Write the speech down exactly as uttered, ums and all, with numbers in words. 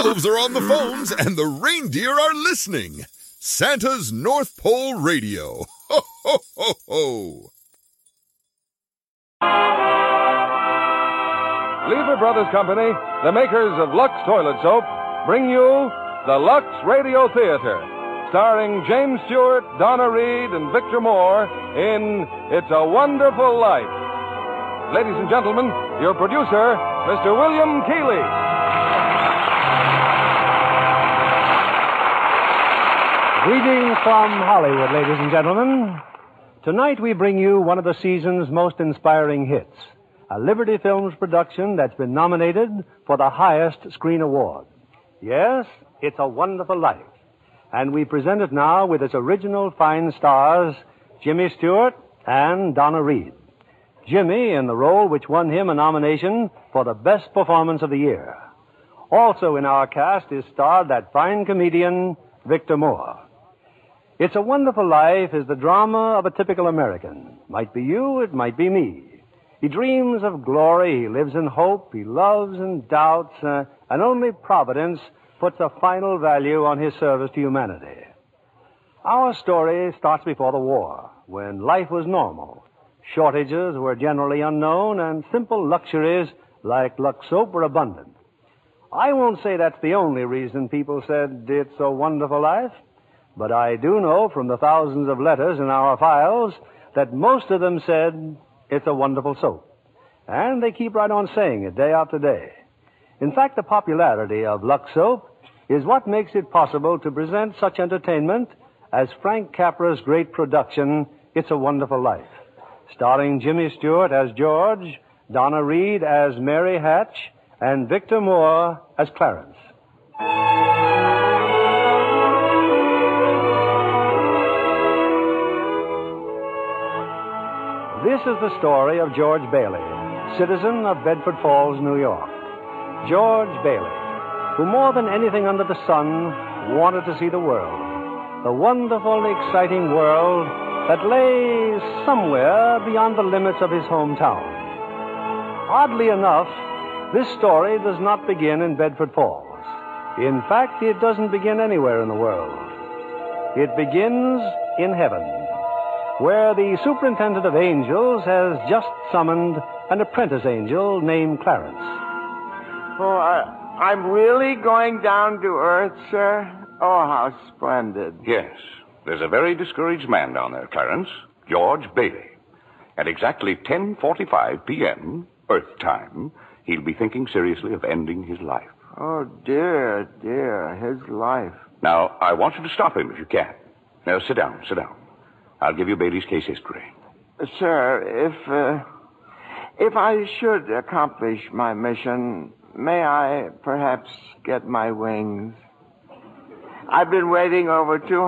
elves are on the phones, and the reindeer are listening. Santa's North Pole Radio. Ho, ho, ho, ho. Lever Brothers Company, the makers of Lux Toilet Soap, bring you the Lux Radio Theater, starring James Stewart, Donna Reed, and Victor Moore in It's a Wonderful Life. Ladies and gentlemen, your producer, Mister William Keighley. Greetings from Hollywood, ladies and gentlemen. Tonight we bring you one of the season's most inspiring hits, a Liberty Films production that's been nominated for the highest screen award. Yes, It's a Wonderful Life. And we present it now with its original fine stars, Jimmy Stewart and Donna Reed. Jimmy in the role which won him a nomination for the best performance of the year. Also in our cast is starred that fine comedian, Victor Moore. It's a Wonderful Life is the drama of a typical American. Might be you, it might be me. He dreams of glory, he lives in hope, he loves and doubts, uh, and only Providence puts a final value on his service to humanity. Our story starts before the war, when life was normal. Shortages were generally unknown, and simple luxuries like Lux soap were abundant. I won't say that's the only reason people said it's a wonderful life, but I do know from the thousands of letters in our files that most of them said it's a wonderful soap. And they keep right on saying it day after day. In fact, the popularity of Lux soap is what makes it possible to present such entertainment as Frank Capra's great production, It's a Wonderful Life, starring Jimmy Stewart as George, Donna Reed as Mary Hatch, and Victor Moore as Clarence. This is the story of George Bailey, citizen of Bedford Falls, New York. George Bailey, who more than anything under the sun wanted to see the world, the wonderful, exciting world that lay somewhere beyond the limits of his hometown. Oddly enough, this story does not begin in Bedford Falls. In fact, it doesn't begin anywhere in the world. It begins in heaven, where the superintendent of angels has just summoned an apprentice angel named Clarence. Oh, I, I'm really going down to Earth, sir? Oh, how splendid. Yes. There's a very discouraged man down there, Clarence, George Bailey. At exactly ten forty-five p.m., Earth time, he'll be thinking seriously of ending his life. Oh, dear, dear, his life. Now, I want you to stop him if you can. Now, sit down, sit down. I'll give you Bailey's case history. Sir, if, uh, if I should accomplish my mission, may I perhaps get my wings? I've been waiting over two